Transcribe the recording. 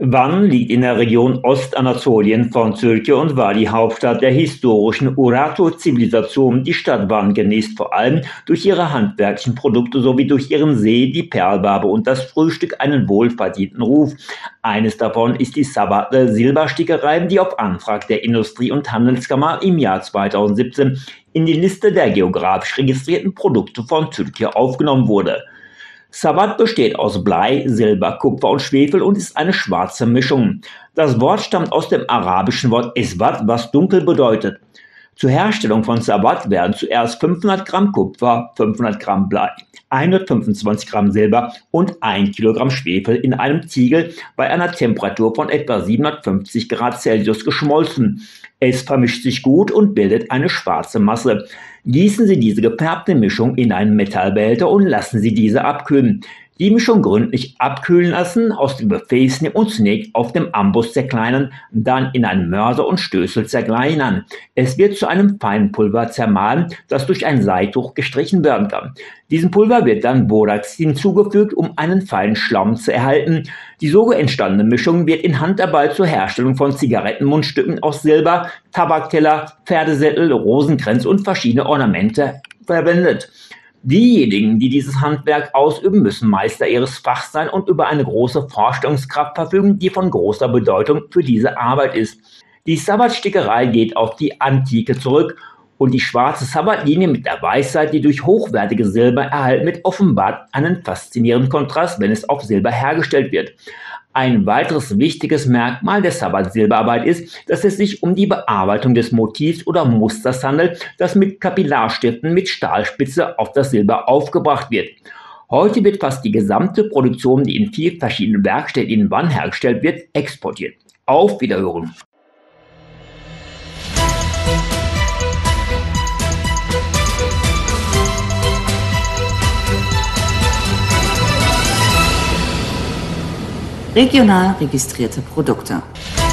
Van liegt in der Region Ostanatolien von Türkei und war die Hauptstadt der historischen Urartu-Zivilisation. Die Stadt Van genießt vor allem durch ihre handwerklichen Produkte sowie durch ihren See, die Perlwabe und das Frühstück einen wohlverdienten Ruf. Eines davon ist die Sabahle Silberstickerei, die auf Antrag der Industrie- und Handelskammer im Jahr 2017 in die Liste der geografisch registrierten Produkte von Türkei aufgenommen wurde. Sabat besteht aus Blei, Silber, Kupfer und Schwefel und ist eine schwarze Mischung. Das Wort stammt aus dem arabischen Wort Eswat, was dunkel bedeutet. Zur Herstellung von Sabat werden zuerst 500 Gramm Kupfer, 500 Gramm Blei, 125 Gramm Silber und 1 Kilogramm Schwefel in einem Tiegel bei einer Temperatur von etwa 750 Grad Celsius geschmolzen. Es vermischt sich gut und bildet eine schwarze Masse. Gießen Sie diese gefärbte Mischung in einen Metallbehälter und lassen Sie diese abkühlen. Die Mischung gründlich abkühlen lassen, aus dem Gefäß nehmen und zunächst auf dem Amboss zerkleinern, dann in einen Mörser und Stößel zerkleinern. Es wird zu einem feinen Pulver zermahlen, das durch ein Seituch gestrichen werden kann. Diesem Pulver wird dann Borax hinzugefügt, um einen feinen Schaum zu erhalten. Die so entstandene Mischung wird in Handarbeit zur Herstellung von Zigarettenmundstücken aus Silber, Tabakteller, Pferdesättel, Rosenkränze und verschiedene Ornamente verwendet. Diejenigen, die dieses Handwerk ausüben, müssen Meister ihres Fachs sein und über eine große Vorstellungskraft verfügen, die von großer Bedeutung für diese Arbeit ist. Die Sabbatstickerei geht auf die Antike zurück und die schwarze Sabbatlinie mit der Weißheit, die durch hochwertige Silber erhalten wird, offenbart einen faszinierenden Kontrast, wenn es auf Silber hergestellt wird. Ein weiteres wichtiges Merkmal der Sabbat-Silberarbeit ist, dass es sich um die Bearbeitung des Motivs oder Musters handelt, das mit Kapillarstiften mit Stahlspitze auf das Silber aufgebracht wird. Heute wird fast die gesamte Produktion, die in 4 verschiedenen Werkstätten in Van hergestellt wird, exportiert. Auf Wiederhören! Regional registrierte Produkte.